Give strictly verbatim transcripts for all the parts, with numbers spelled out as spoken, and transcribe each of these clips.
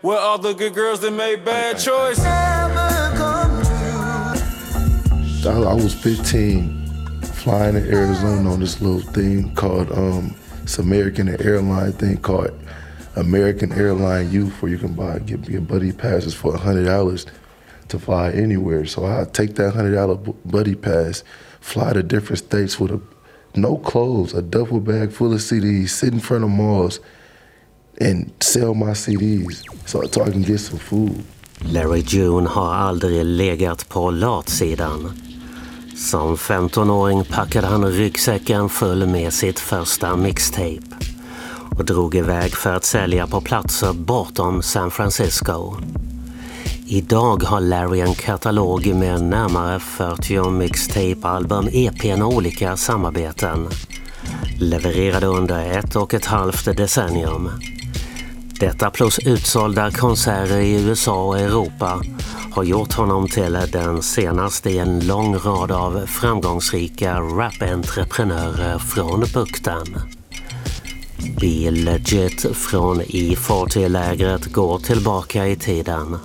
Where all the good girls that made bad choices. I was fifteen, flying to Arizona on this little thing called, um, it's American Airline thing called American Airline Youth, where you can buy, get your buddy passes for one hundred dollars to fly anywhere. So I take that one hundred dollars buddy pass, fly to different states with a, no clothes, a duffel bag full of C Ds, sit in front of malls and sell my C Ds so, so I can get some food. Larry June har aldrig legat på latsidan. Som femtonåring packade han ryggsäcken full med sitt första mixtape och drog iväg för att sälja på platser bortom San Francisco. Idag har Larry en katalog med närmare fyrtio mixtape-album, E P:n och olika samarbeten. Levererade under ett och ett halvt decennium. Detta plus utsålda konserter i U S A och Europa har gjort honom till den senaste i en lång rad av framgångsrika rap-entreprenörer från bukten. Be Legit från E fyrtio-lägret går tillbaka i tiden.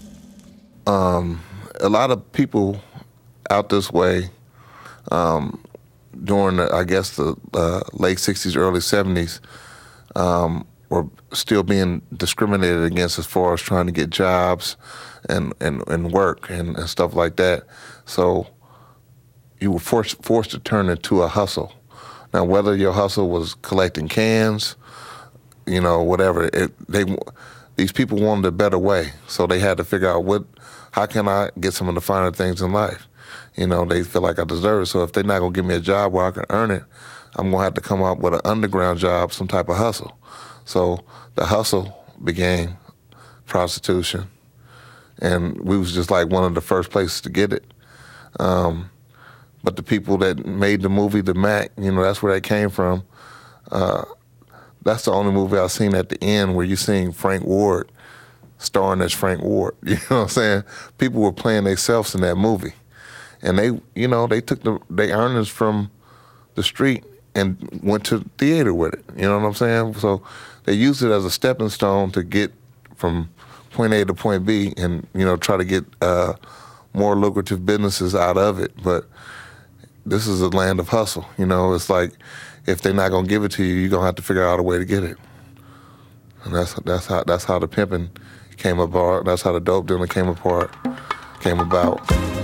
Um, a lot of people out this way um, during, the, I guess, the uh, late sixties, early seventies um, were still being discriminated against as far as trying to get jobs and, and, and work and, and stuff like that. So you were forced, forced to turn into a hustle. Now, whether your hustle was collecting cans, you know, whatever, it, they these people wanted a better way. So they had to figure out what, how can I get some of the finer things in life? You know, they feel like I deserve it. So if they're not going to give me a job where I can earn it, I'm going to have to come up with an underground job, some type of hustle. So the hustle began prostitution. And we was just like one of the first places to get it. Um, but the people that made the movie, The Mac, you know, that's where they came from. Uh, that's the only movie I've seen at the end where you seen Frank Ward starring as Frank Ward. You know what I'm saying? People were playing themselves in that movie. And they, you know, they took the they earnings from the street and went to theater with it. You know what I'm saying? So they used it as a stepping stone to get from point A to point B and, you know, try to get uh, more lucrative businesses out of it. But this is a land of hustle. You know, it's like if they're not going to give it to you, you're going to have to figure out a way to get it. And that's that's how that's how the pimping came apart. That's how the dope dealing came apart, came about.